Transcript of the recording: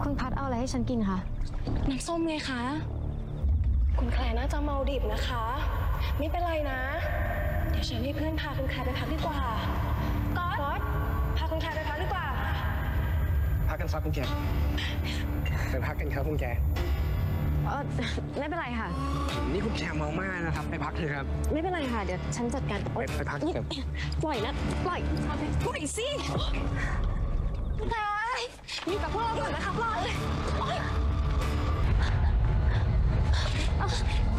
คุณพัดเอาอะไรให้ฉันกินคะน้ำส้มไงคะคุณแคลร์น่าจะเมาดิบนะคะ ไม่เป็นไรนะ เดี๋ยวฉันให้เพื่อนพาคุณแคลร์ไปพักดีกว่าก๊อตพาคุณแคลร์ไปพักดีกว่าพักกันครับคุณแกไปพักกันครับคุณแกไม่เป็นไรค่ะนี่คุณแกเมามากนะครับไปพักเถอะครับไม่เป็นไรค่ะเดี๋ยวฉันจัดการไปพักเถอะปล่อยนะปล่อยสิคุณแคลร์อยู่กับพวกเราก่อนนะคะปล่อย